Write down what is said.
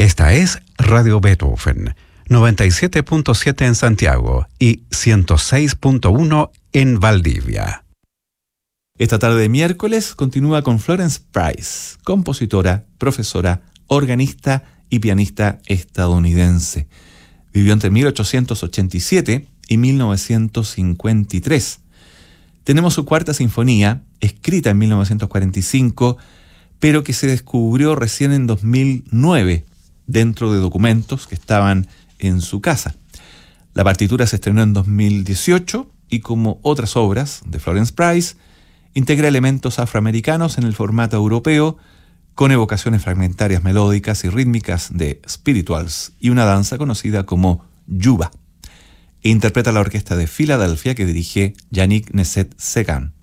Esta es Radio Beethoven, 97.7 en Santiago y 106.1 en Valdivia. Esta tarde de miércoles continúa con Florence Price, compositora, profesora, organista y pianista estadounidense. Vivió entre 1887 y 1953. Tenemos su cuarta sinfonía, escrita en 1945, pero que se descubrió recién en 2009, dentro de documentos que estaban en su casa. La partitura se estrenó en 2018 y, como otras obras de Florence Price, integra elementos afroamericanos en el formato europeo, con evocaciones fragmentarias melódicas y rítmicas de spirituals y una danza conocida como Yuba. Interpreta la orquesta de Filadelfia que dirige Yannick Nézet-Séguin.